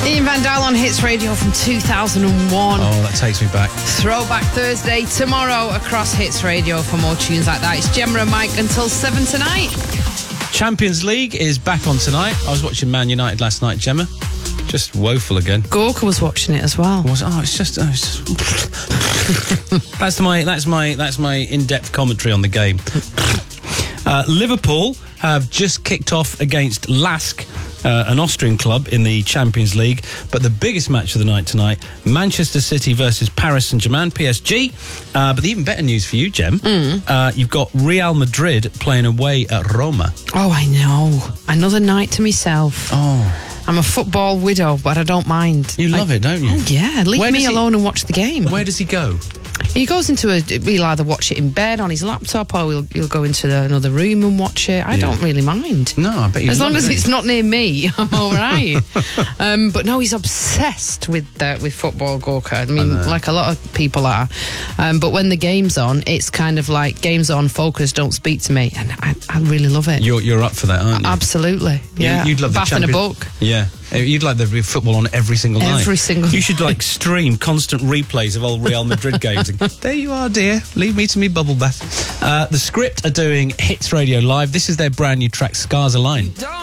Ian Van Dale on Hits Radio from 2001. Oh, that takes me back. Throwback Thursday tomorrow across Hits Radio for more tunes like that. It's Gemma and Mike until 7 tonight. Champions League is back on tonight. I was watching Man United last night, Gemma. Just woeful again. Gorka was watching it as well. It's just that's my in-depth commentary on the game. Liverpool have just kicked off against Lask, an Austrian club in the Champions League. But the biggest match of the night tonight, Manchester City versus Paris Saint-Germain, PSG. But the even better news for you, Gem, you've got Real Madrid playing away at Roma. Oh, I know. Another night to myself. Oh. I'm a football widow, but I don't mind. You love it, don't you? Oh, yeah. Leave me alone and watch the game. Where does he go? He goes into he'll either watch it in bed on his laptop or he'll go into another room and watch it. I don't really mind. No, I bet you as long as it's not near me, I'm all right. But no, he's obsessed with football, Gorka. I mean, like a lot of people are. But when the game's on, it's kind of like game's on, focus, don't speak to me. And I really love it. You're up for that, aren't you? Absolutely. Yeah. You'd love Bath in a book. Yeah. You'd like the football on every single night. Every single You should stream constant replays of old Real Madrid games. There you are, dear. Leave me to me bubble bath. The Script are doing Hits Radio Live. This is their brand new track, Scars Align.